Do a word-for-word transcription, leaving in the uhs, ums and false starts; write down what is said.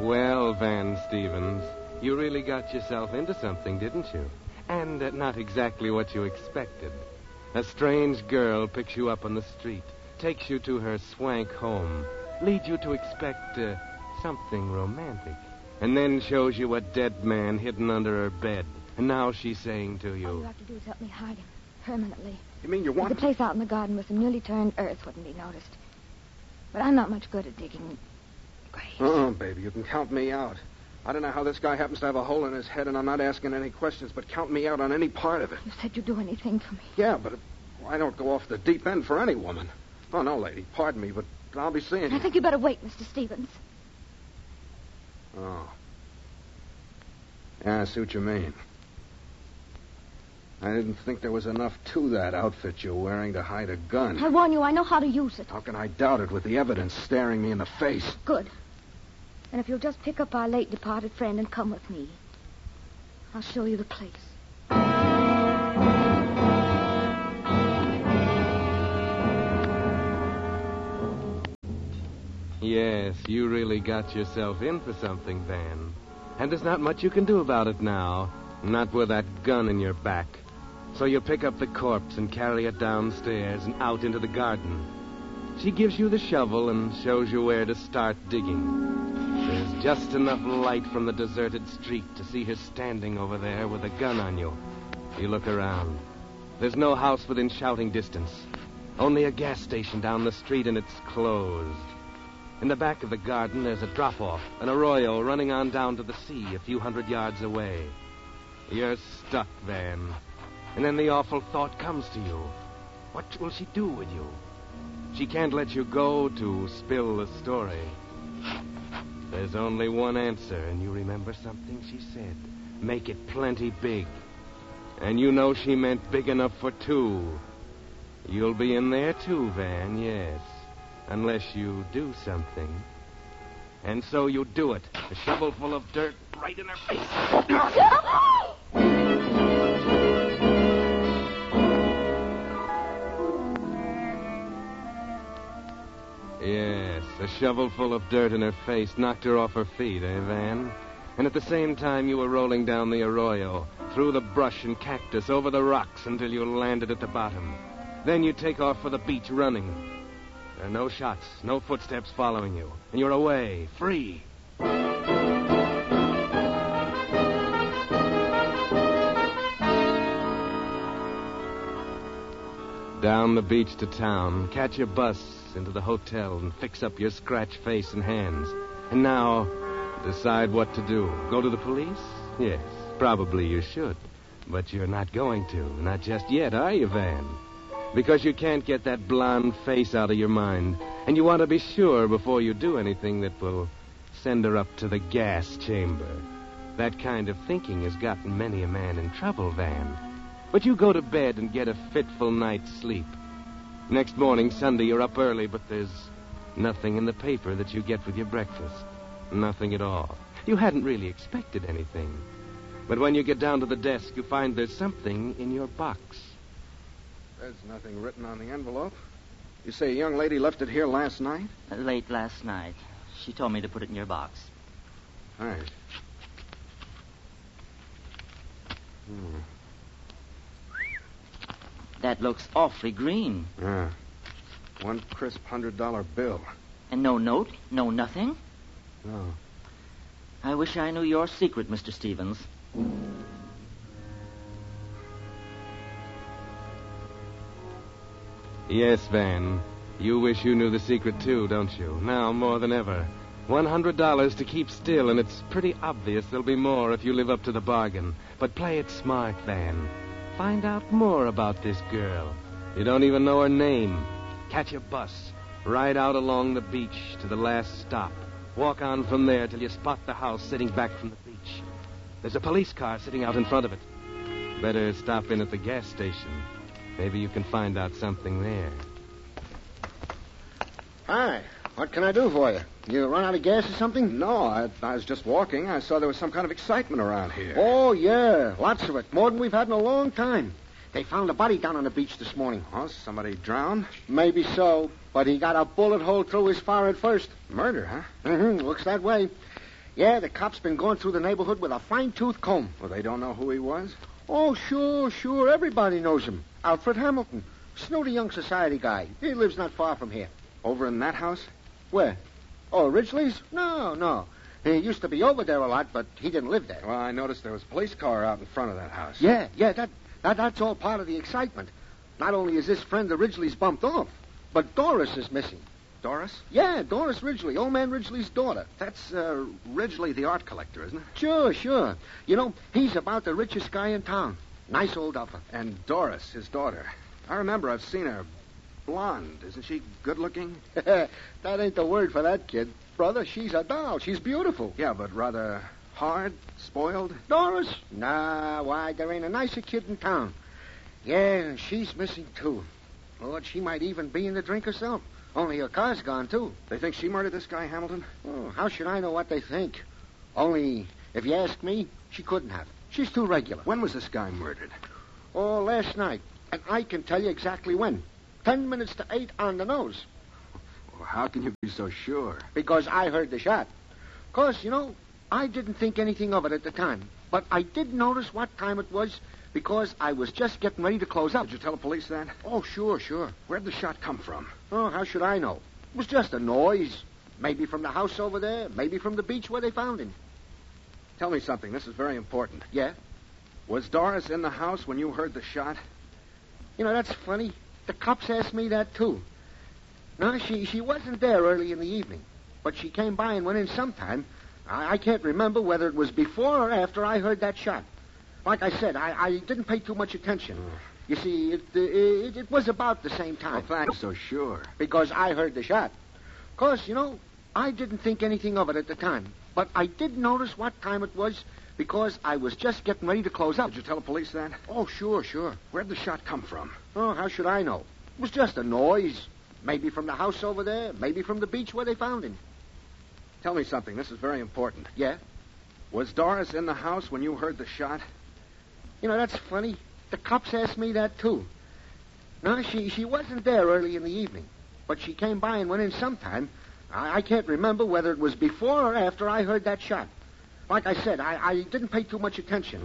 Well, Van Stevens, you really got yourself into something, didn't you? And uh, not exactly what you expected. A strange girl picks you up on the street, takes you to her swank home, leads you to expect uh, something romantic, and then shows you a dead man hidden under her bed. And now she's saying to you... All you have to do is help me hide him, permanently. You mean you want... There's a place out in the garden where some newly turned earth wouldn't be noticed. But I'm not much good at digging graves. Oh, baby, you can count me out. I don't know how this guy happens to have a hole in his head, and I'm not asking any questions, but count me out on any part of it. You said you'd do anything for me. Yeah, but I don't go off the deep end for any woman. Oh, no, lady, pardon me, but I'll be seeing you. I think you better wait, Mister Stevens. Oh. Yeah, I see what you mean. I didn't think there was enough to that outfit you're wearing to hide a gun. I warn you, I know how to use it. How can I doubt it with the evidence staring me in the face? Good. And if you'll just pick up our late departed friend and come with me, I'll show you the place. Yes, you really got yourself in for something, Van. And there's not much you can do about it now. Not with that gun in your back. So you pick up the corpse and carry it downstairs and out into the garden. She gives you the shovel and shows you where to start digging. There's just enough light from the deserted street to see her standing over there with a gun on you. You look around. There's no house within shouting distance. Only a gas station down the street, and it's closed. In the back of the garden, there's a drop-off, an arroyo running on down to the sea a few hundred yards away. You're stuck, Van. And then the awful thought comes to you. What will she do with you? She can't let you go to spill the story. There's only one answer, and you remember something she said. Make it plenty big. And you know she meant big enough for two. You'll be in there too, Van, yes. Unless you do something. And so you do it. A shovel full of dirt right in her face. Yes, a shovel full of dirt in her face knocked her off her feet, eh, Van? And at the same time you were rolling down the arroyo, through the brush and cactus, over the rocks until you landed at the bottom. Then you take off for the beach running. There are no shots, no footsteps following you, and you're away, free. Down the beach to town, catch a bus into the hotel and fix up your scratch face and hands. And now, decide what to do. Go to the police? Yes, probably you should. But you're not going to. Not just yet, are you, Van? Because you can't get that blonde face out of your mind. And you want to be sure before you do anything that will send her up to the gas chamber. That kind of thinking has gotten many a man in trouble, Van. But you go to bed and get a fitful night's sleep. Next morning, Sunday, you're up early, but there's nothing in the paper that you get with your breakfast. Nothing at all. You hadn't really expected anything. But when you get down to the desk, you find there's something in your box. There's nothing written on the envelope. You say a young lady left it here last night? Uh, late last night. She told me to put it in your box. All right. Hmm. That looks awfully green. Yeah. One crisp hundred dollar bill. And no note? No nothing? No. I wish I knew your secret, Mister Stevens. Yes, Van. You wish you knew the secret, too, don't you? Now, more than ever. One hundred dollars to keep still, and it's pretty obvious there'll be more if you live up to the bargain. But play it smart, Van. Find out more about this girl. You don't even know her name. Catch a bus. Ride out along the beach to the last stop. Walk on from there till you spot the house sitting back from the beach. There's a police car sitting out in front of it. Better stop in at the gas station. Maybe you can find out something there. Hi. What can I do for you? You run out of gas or something? No, I, I was just walking. I saw there was some kind of excitement around here. Oh, yeah. Lots of it. More than we've had in a long time. They found a body down on the beach this morning. Oh, somebody drowned? Maybe so, but he got a bullet hole through his forehead first. Murder, huh? Mm-hmm. Looks that way. Yeah, the cop's been going through the neighborhood with a fine-tooth comb. Well, they don't know who he was? Oh, sure, sure. Everybody knows him. Alfred Hamilton. Snooty young society guy. He lives not far from here. Over in that house? Where? Oh, Ridgely's? No, no. He used to be over there a lot, but he didn't live there. Well, I noticed there was a police car out in front of that house. Yeah, yeah, that, that that's all part of the excitement. Not only is this friend of Ridgely's bumped off, but Doris is missing. Doris? Yeah, Doris Ridgely, old man Ridgely's daughter. That's uh, Ridgely, the art collector, isn't it? Sure, sure. You know, he's about the richest guy in town. Nice old duffer. And Doris, his daughter. I remember I've seen her. Blonde. Isn't she good-looking? That ain't the word for that kid. Brother, she's a doll. She's beautiful. Yeah, but rather hard, spoiled. Doris? Nah, why, there ain't a nicer kid in town. Yeah, and she's missing, too. Lord, she might even be in the drink herself. Only her car's gone, too. They think she murdered this guy, Hamilton? Oh, how should I know what they think? Only, if you ask me, she couldn't have. She's too regular. When was this guy murdered? Oh, last night. And I can tell you exactly when. Ten minutes to eight on the nose. Well, how can you be so sure? Because I heard the shot. Of course, you know, I didn't think anything of it at the time. But I did notice what time it was because I was just getting ready to close up. Did you tell the police that? Oh, sure, sure. Where'd the shot come from? Oh, how should I know? It was just a noise. Maybe from the house over there. Maybe from the beach where they found him. Tell me something. This is very important. Yeah? Was Doris in the house when you heard the shot? You know, that's funny. The cops asked me that, too. No, she, she wasn't there early in the evening. But she came by and went in sometime. I, I can't remember whether it was before or after I heard that shot. Like I said, I, I didn't pay too much attention. Oh. You see, it, uh, it it was about the same time. Well, thanks. So sure. Because I heard the shot. Of course, you know, I didn't think anything of it at the time. But I did notice what time it was because I was just getting ready to close up. Did you tell the police that? Oh, sure, sure. Where'd the shot come from? Oh, how should I know? It was just a noise. Maybe from the house over there. Maybe from the beach where they found him. Tell me something. This is very important. Yeah? Was Doris in the house when you heard the shot? You know, that's funny. The cops asked me that, too. No, she, she wasn't there early in the evening. But she came by and went in sometime. I, I can't remember whether it was before or after I heard that shot. Like I said, I, I didn't pay too much attention.